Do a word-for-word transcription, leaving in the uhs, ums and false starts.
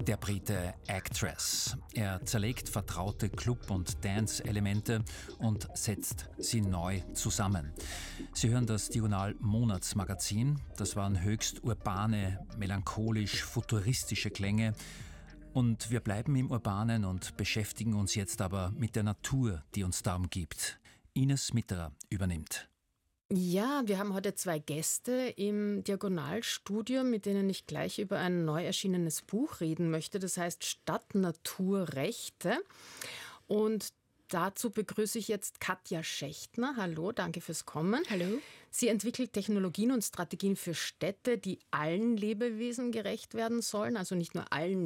Der Brite Actress. Er zerlegt vertraute Club- und Dance-Elemente und setzt sie neu zusammen. Sie hören das Diagonal-Monatsmagazin. Das waren höchst urbane, melancholisch-futuristische Klänge. Und wir bleiben im Urbanen und beschäftigen uns jetzt aber mit der Natur, die uns da umgibt. Ines Mitterer übernimmt. Ja, wir haben heute zwei Gäste im Diagonalstudio, mit denen ich gleich über ein neu erschienenes Buch reden möchte. Das heißt Stadt-Natur-Rechte. Und dazu begrüße ich jetzt Katja Schächtner. Hallo, danke fürs Kommen. Hallo. Sie entwickelt Technologien und Strategien für Städte, die allen Lebewesen gerecht werden sollen, also nicht nur allen